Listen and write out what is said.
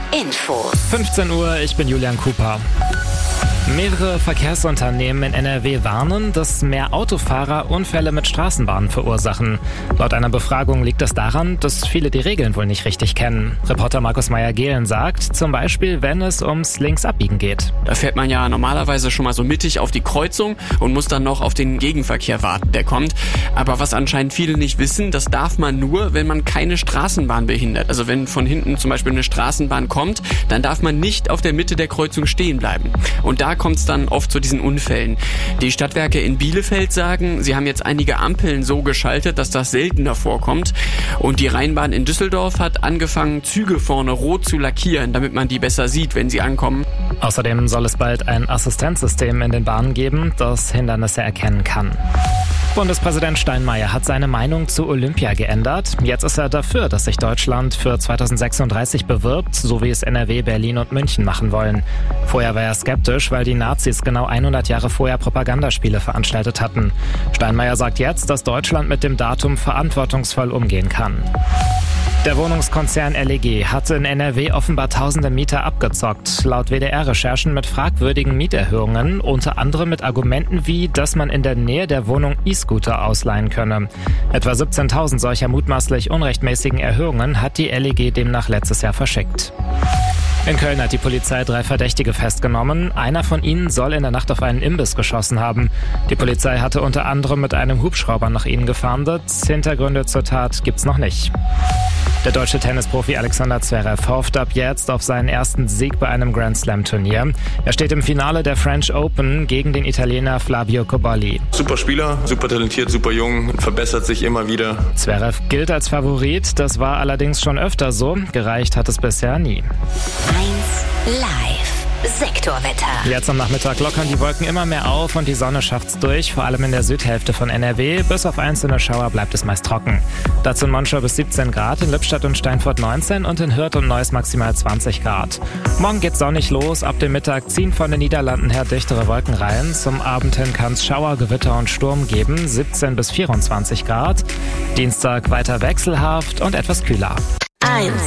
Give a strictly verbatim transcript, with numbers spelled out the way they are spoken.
Infos. fünfzehn Uhr, ich bin Julian Cooper. Mehrere Verkehrsunternehmen in N R W warnen, dass mehr Autofahrer Unfälle mit Straßenbahnen verursachen. Laut einer Befragung liegt es daran, dass viele die Regeln wohl nicht richtig kennen. Reporter Markus Meyer-Gehlen sagt, zum Beispiel, wenn es ums Linksabbiegen geht. Da fährt man ja normalerweise schon mal so mittig auf die Kreuzung und muss dann noch auf den Gegenverkehr warten, der kommt. Aber was anscheinend viele nicht wissen, das darf man nur, wenn man keine Straßenbahn behindert. Also wenn von hinten zum Beispiel eine Straßenbahn kommt, dann darf man nicht auf der Mitte der Kreuzung stehen bleiben. Und da kommt es dann oft zu diesen Unfällen. Die Stadtwerke in Bielefeld sagen, sie haben jetzt einige Ampeln so geschaltet, dass das seltener vorkommt. Und die Rheinbahn in Düsseldorf hat angefangen, Züge vorne rot zu lackieren, damit man die besser sieht, wenn sie ankommen. Außerdem soll es bald ein Assistenzsystem in den Bahnen geben, das Hindernisse erkennen kann. Bundespräsident Steinmeier hat seine Meinung zu Olympia geändert. Jetzt ist er dafür, dass sich Deutschland für zweitausendsechsunddreißig bewirbt, so wie es N R W, Berlin und München machen wollen. Vorher war er skeptisch, weil die Nazis genau hundert Jahre vorher Propagandaspiele veranstaltet hatten. Steinmeier sagt jetzt, dass Deutschland mit dem Datum verantwortungsvoll umgehen kann. Der Wohnungskonzern L E G hatte in N R W offenbar tausende Mieter abgezockt, laut W D R-Recherchen mit fragwürdigen Mieterhöhungen, unter anderem mit Argumenten wie, dass man in der Nähe der Wohnung E-Scooter ausleihen könne. Etwa siebzehntausend solcher mutmaßlich unrechtmäßigen Erhöhungen hat die L E G demnach letztes Jahr verschickt. In Köln hat die Polizei drei Verdächtige festgenommen. Einer von ihnen soll in der Nacht auf einen Imbiss geschossen haben. Die Polizei hatte unter anderem mit einem Hubschrauber nach ihnen gefahndet. Hintergründe zur Tat gibt's noch nicht. Der deutsche Tennisprofi Alexander Zverev hofft ab jetzt auf seinen ersten Sieg bei einem Grand-Slam-Turnier. Er steht im Finale der French Open gegen den Italiener Flavio Cobolli. Super Spieler, super talentiert, super jung, verbessert sich immer wieder. Zverev gilt als Favorit, das war allerdings schon öfter so. Gereicht hat es bisher nie. eins Live. Sektorwetter. Jetzt am Nachmittag lockern die Wolken immer mehr auf und die Sonne schafft's durch. Vor allem in der Südhälfte von N R W. Bis auf einzelne Schauer bleibt es meist trocken. Dazu in Monschau bis siebzehn Grad, in Lippstadt und Steinfurt neunzehn und in Hürth und Neuss maximal zwanzig Grad. Morgen geht's sonnig los. Ab dem Mittag ziehen von den Niederlanden her dichtere Wolken rein. Zum Abend hin kann's Schauer, Gewitter und Sturm geben. siebzehn bis vierundzwanzig Grad. Dienstag weiter wechselhaft und etwas kühler. eins